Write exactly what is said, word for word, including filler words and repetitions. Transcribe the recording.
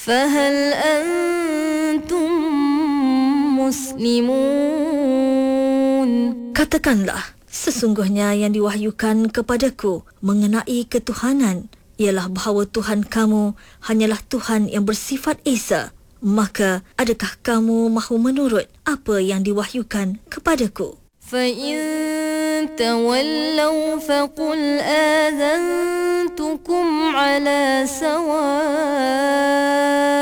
فهل أنتم مسلمون. Katakanlah, sesungguhnya yang diwahyukan kepadaku mengenai ketuhanan ialah bahawa Tuhan kamu hanyalah Tuhan yang bersifat Esa. Maka adakah kamu mahu menurut apa yang diwahyukan kepadaku? فإن تولوا فقل آذنتكم على سواء